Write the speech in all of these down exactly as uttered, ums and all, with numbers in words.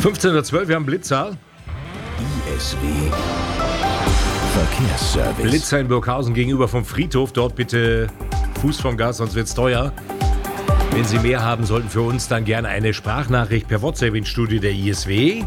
fünfzehn Uhr zwölf, wir haben Blitzer. I S W Verkehrsservice. Blitzer in Burghausen gegenüber vom Friedhof. Dort bitte Fuß vom Gas, sonst wird's teuer. Wenn Sie mehr haben sollten für uns, dann gerne eine Sprachnachricht per WhatsApp ins Studio der I S W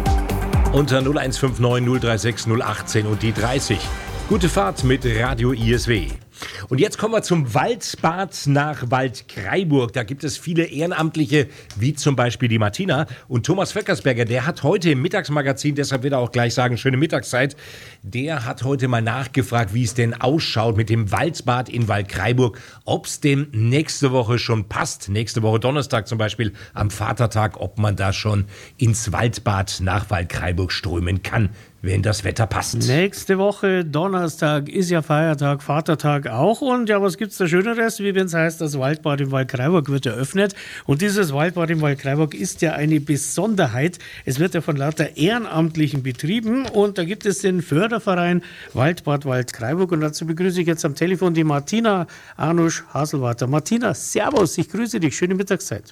unter null eins fünf neun null drei sechs null achtzehn und die dreißig. Gute Fahrt mit Radio I S W. Und jetzt kommen wir zum Waldbad nach Waldkraiburg. Da gibt es viele Ehrenamtliche, wie zum Beispiel die Martina. Und Thomas Vöckersberger, der hat heute im Mittagsmagazin, deshalb wird er auch gleich sagen, schöne Mittagszeit, der hat heute mal nachgefragt, wie es denn ausschaut mit dem Waldbad in Waldkraiburg, ob es dem nächste Woche schon passt. Nächste Woche Donnerstag zum Beispiel am Vatertag, ob man da schon ins Waldbad nach Waldkraiburg strömen kann, wenn das Wetter passt. Nächste Woche Donnerstag ist ja Feiertag, Vatertag auch. Und ja, was gibt's da Schöneres, wie wenn es heißt, das Waldbad in Waldkraiburg wird eröffnet. Und dieses Waldbad in Waldkraiburg ist ja eine Besonderheit. Es wird ja von lauter Ehrenamtlichen betrieben. Und da gibt es den Förderverein Waldbad Waldkraiburg. Und dazu begrüße ich jetzt am Telefon die Martina Arnusch-Haselwater. Martina, servus, ich grüße dich. Schöne Mittagszeit.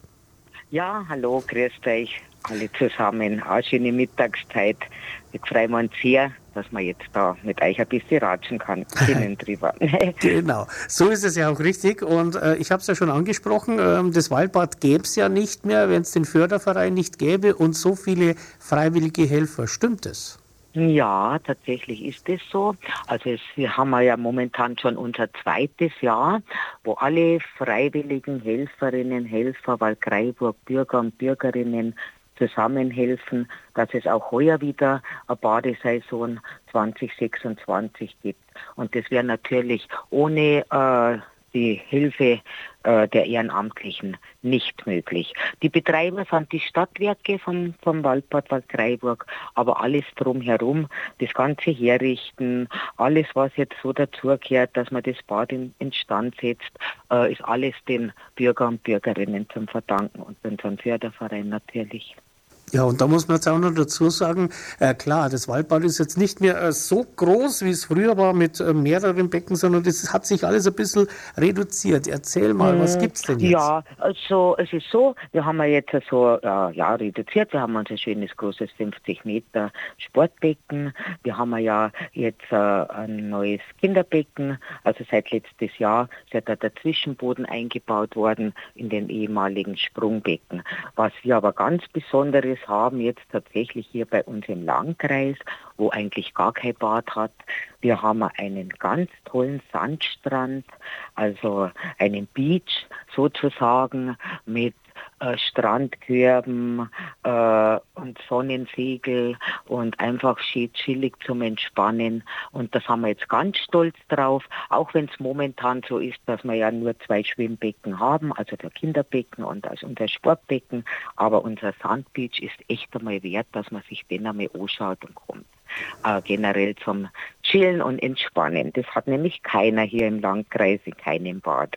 Ja, hallo, grüßt euch alle zusammen. Auch schöne Mittagszeit. Ich freue mich sehr, dass man jetzt da mit euch ein bisschen ratschen kann. drüber. Genau, so ist es ja auch richtig. Und äh, ich habe es ja schon angesprochen, äh, das Waldbad gäbe es ja nicht mehr, wenn es den Förderverein nicht gäbe und so viele freiwillige Helfer. Stimmt es? Ja, tatsächlich ist es so. Also es, wir haben ja momentan schon unser zweites Jahr, wo alle freiwilligen Helferinnen, Helfer, Waldkraiburg, Bürger und Bürgerinnen zusammenhelfen, dass es auch heuer wieder eine Badesaison zwanzig sechsundzwanzig gibt. Und das wäre natürlich ohne äh, die Hilfe äh, der Ehrenamtlichen nicht möglich. Die Betreiber sind die Stadtwerke vom, vom Waldbad Waldkraiburg, aber alles drumherum, das ganze Herrichten, alles, was jetzt so dazugehört, dass man das Bad in, instand setzt, äh, ist alles den Bürger und Bürgerinnen zum Verdanken und unserem Förderverein natürlich. Ja, und da muss man jetzt auch noch dazu sagen, äh, klar, das Waldbad ist jetzt nicht mehr äh, so groß, wie es früher war mit äh, mehreren Becken, sondern das hat sich alles ein bisschen reduziert. Erzähl mal, was gibt's denn jetzt? Ja, also es ist so, wir haben ja jetzt so äh, ja, reduziert, wir haben uns ein schönes großes fünfzig Meter Sportbecken, wir haben ja jetzt äh, ein neues Kinderbecken, also seit letztes Jahr ist da der Zwischenboden eingebaut worden in den ehemaligen Sprungbecken. Was wir aber ganz Besonderes haben jetzt tatsächlich hier bei uns im Landkreis, wo eigentlich gar kein Bad hat. Wir haben einen ganz tollen Sandstrand, also einen Beach sozusagen mit äh, Strandkörben äh, und Sonnensegel und einfach schön chillig zum Entspannen. Und das haben wir jetzt ganz stolz drauf, auch wenn es momentan so ist, dass wir ja nur zwei Schwimmbecken haben, also der Kinderbecken und also unser Sportbecken. Aber unser Sandbeach ist echt einmal wert, dass man sich den einmal anschaut und kommt. Äh, generell zum Chillen und Entspannen. Das hat nämlich keiner hier im Landkreis, in keinem Bad.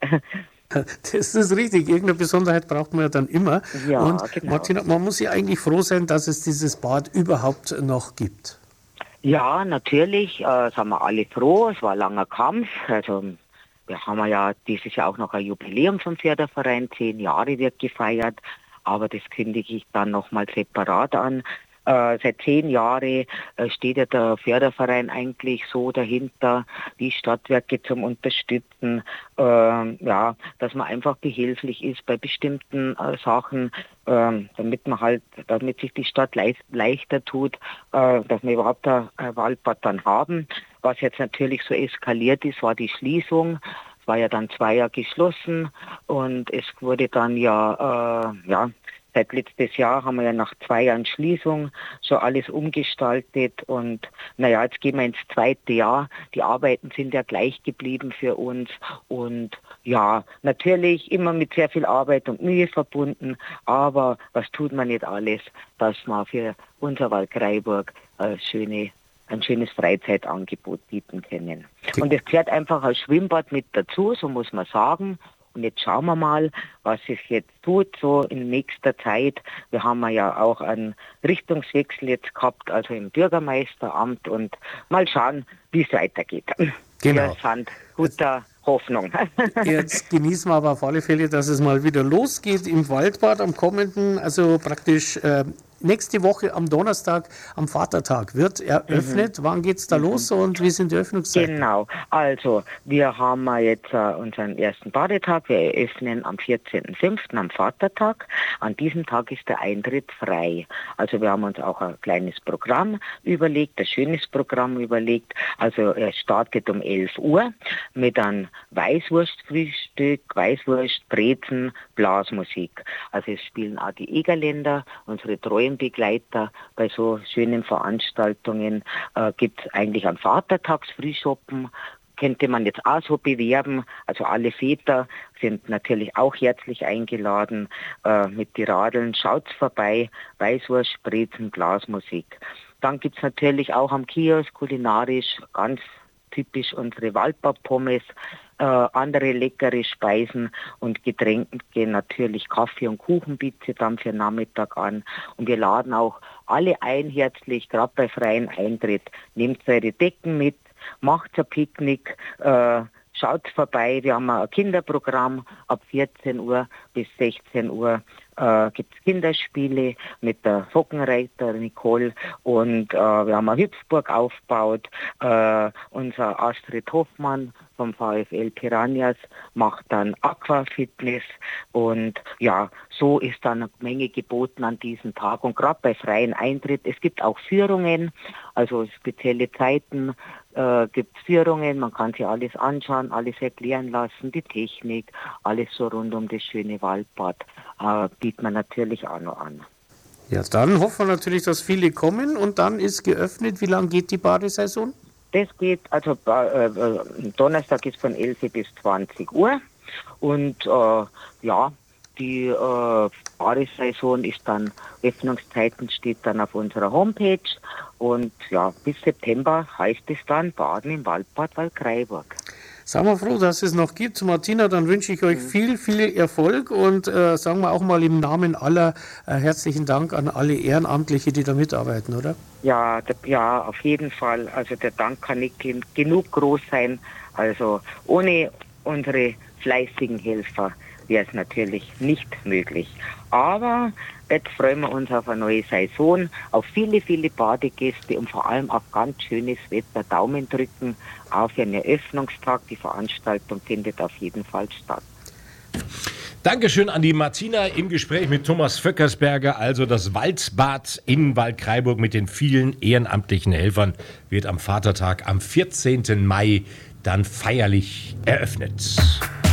Das ist richtig. Irgendeine Besonderheit braucht man ja dann immer. Ja, und genau. Martina, man muss ja eigentlich froh sein, dass es dieses Bad überhaupt noch gibt. Ja, natürlich äh, sind wir alle froh. Es war ein langer Kampf. Also wir haben ja dieses Jahr auch noch ein Jubiläum vom Förderverein. Zehn Jahre wird gefeiert. Aber das kündige ich dann nochmal separat an. Äh, seit zehn Jahren äh, steht ja der Förderverein eigentlich so dahinter, die Stadtwerke zum Unterstützen, äh, ja, dass man einfach behilflich ist bei bestimmten äh, Sachen, äh, damit man halt, damit sich die Stadt leicht, leichter tut, äh, dass wir überhaupt ein, ein Waldbad dann haben. Was jetzt natürlich so eskaliert ist, war die Schließung. Es war ja dann zwei Jahre geschlossen und es wurde dann ja, äh, ja, seit letztes Jahr haben wir ja nach zwei Jahren Schließung schon alles umgestaltet und naja, jetzt gehen wir ins zweite Jahr. Die Arbeiten sind ja gleich geblieben für uns und ja, natürlich immer mit sehr viel Arbeit und Mühe verbunden, aber was tut man nicht alles, dass man für unser Waldkraiburg eine schöne ein schönes Freizeitangebot bieten können. Und es gehört einfach ein Schwimmbad mit dazu, so muss man sagen. Und jetzt schauen wir mal, was sich jetzt tut, so in nächster Zeit. Wir haben ja auch einen Richtungswechsel jetzt gehabt, also im Bürgermeisteramt und mal schauen, wie es weitergeht. Genau. Wir sind guter Hoffnung. Jetzt genießen wir aber auf alle Fälle, dass es mal wieder losgeht im Waldbad am kommenden, also praktisch äh, nächste Woche am Donnerstag, am Vatertag, wird eröffnet. Mhm. Wann geht es da mhm. los und wie sind die Öffnungszeiten? Genau, also wir haben jetzt äh, unseren ersten Badetag. Wir eröffnen am vierzehnten fünften am Vatertag. An diesem Tag ist der Eintritt frei. Also wir haben uns auch ein kleines Programm überlegt, ein schönes Programm überlegt. Also er startet um elf Uhr mit einem Weißwurstfrühstück, Weißwurst, Brezen, Blasmusik. Also es spielen auch die Egerländer, unsere treuen Begleiter. Bei so schönen Veranstaltungen äh, gibt es eigentlich einen Vatertagsfrühschoppen. Könnte man jetzt auch so bewerben. Also alle Väter sind natürlich auch herzlich eingeladen äh, mit die Radeln. Schaut's vorbei, Weißwurst, Brezen, Blasmusik. Dann gibt's natürlich auch am Kiosk kulinarisch ganz typisch unsere Waldbad-Pommes, äh, andere leckere Speisen und Getränke, natürlich Kaffee und Kuchen bieten dann für den Nachmittag an. Und wir laden auch alle ein herzlich, gerade bei freiem Eintritt. Nehmt eure Decken mit, macht ein Picknick, äh, schaut vorbei. Wir haben ein Kinderprogramm ab vierzehn Uhr bis sechzehn Uhr. Äh, gibt es Kinderspiele mit der Sockenreiter Nicole und äh, wir haben eine Hüpfburg aufgebaut. Äh, unser Astrid Hoffmann vom VfL Piranhas macht dann Aquafitness und ja, so ist dann eine Menge geboten an diesem Tag und gerade bei freiem Eintritt. Es gibt auch Führungen, also spezielle Zeiten äh, gibt es Führungen, man kann sich alles anschauen, alles erklären lassen, die Technik, alles so rund um das schöne Waldbad. Äh, bietet man natürlich auch noch an. Ja, dann hoffen wir natürlich, dass viele kommen und dann ist geöffnet. Wie lange geht die Badesaison? Das geht, also äh, äh, Donnerstag ist von elf bis zwanzig Uhr und äh, ja, die äh, Badesaison ist dann, Öffnungszeiten steht dann auf unserer Homepage und ja, bis September heißt es dann Baden im Waldbad Waldkraiburg. Sagen wir froh, dass es noch gibt. Martina, dann wünsche ich euch viel, viel Erfolg und äh, sagen wir auch mal im Namen aller äh, herzlichen Dank an alle Ehrenamtliche, die da mitarbeiten, oder? Ja, der, ja, auf jeden Fall. Also der Dank kann nicht genug groß sein. Also ohne unsere fleißigen Helfer wäre es natürlich nicht möglich. Aber jetzt freuen wir uns auf eine neue Saison, auf viele, viele Badegäste und vor allem auf ganz schönes Wetter. Daumen drücken, auch für den Eröffnungstag. Die Veranstaltung findet auf jeden Fall statt. Dankeschön an die Martina im Gespräch mit Thomas Vöckersberger. Also das Waldbad in Waldkraiburg mit den vielen ehrenamtlichen Helfern wird am Vatertag am vierzehnten Mai dann feierlich eröffnet.